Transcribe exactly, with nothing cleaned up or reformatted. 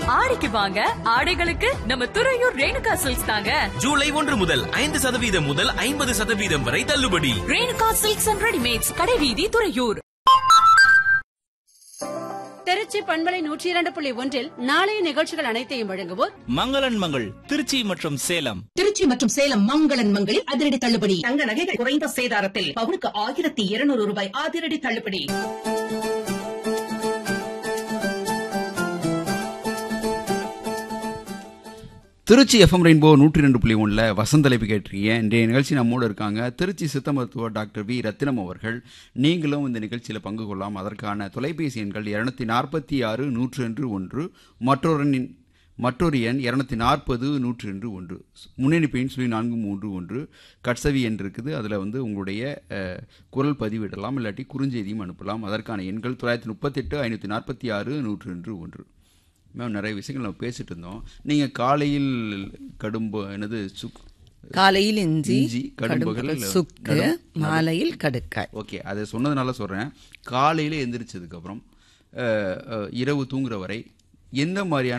ஆடிக்கு வாங்க ஆடைகளுக்கு நம்ம துறையூர் ரேணுகா சில்க்ஸ் தாங்க. ஜூலை ஒன்று முதல் ஐந்து சதவீதம் முதல் ஐம்பது சதவீதம் வரை தள்ளுபடி. ரேணுகா சில்க்ஸ் அண்ட் ரெடிமேட்ஸ், கடைவீதி, துறையூர். திருச்சி பண்பலை நூற்றி இரண்டு புள்ளி ஒன்றில் நாளைய நிகழ்ச்சிகள் அனைத்தையும் வழங்குவோர் மங்களன் மங்கள் திருச்சி மற்றும் சேலம். திருச்சி மற்றும் சேலம் மங்களன் மங்களில் அதிரடி தள்ளுபடி. தங்க நகைகள் குறைந்த சேதாரத்தில் பவுனுக்கு ஆயிரத்தி இருநூறு ரூபாய் அதிரடி தள்ளுபடி. திருச்சி எஃப்எம் ரெயின்போ நூற்றி ரெண்டு புள்ளி ஒன்றில் வசந்தலைப்பு கேட்டிருக்கீங்க. இன்றைய நிகழ்ச்சி நம்மோடு இருக்காங்க திருச்சி சித்த மருத்துவர் டாக்டர் வி ரத்தினம் அவர்கள். நீங்களும் இந்த நிகழ்ச்சியில் பங்கு கொள்ளலாம். அதற்கான தொலைபேசி எண்கள் இருநூத்தி நாற்பத்தி ஆறு நூற்று ரெண்டு ஒன்று, மற்றொரு மற்றொரு எண் இருநூத்தி நாற்பது நூற்று ரெண்டு ஒன்று, முன்னணி பெயின் சொல்லி நான்கு மூன்று ஒன்று, கட்சவி எண் இருக்குது. அதில் வந்து உங்களுடைய குரல் பதிவிடலாம், இல்லாட்டி குறுஞ்செய்தியும் அனுப்பலாம். அதற்கான எண்கள் தொள்ளாயிரத்தி முப்பத்தெட்டு ஐநூற்றி நாற்பத்தி ஆறு நூற்று ரெண்டு ஒன்று. மேம், நிறைய விஷயங்கள் நம்ம பேசிட்டு இருந்தோம். நீங்கள் காலையில் கடும்பு என்னது சுக் காலையில் இஞ்சி இஞ்சி கடும்புகள் சுக்கு, மாலையில் கடுக்காய். ஓகே, அதை சொன்னதுனால சொல்கிறேன். காலையில் எந்திரிச்சதுக்கப்புறம் இரவு தூங்குற வரை எந்த மாதிரியான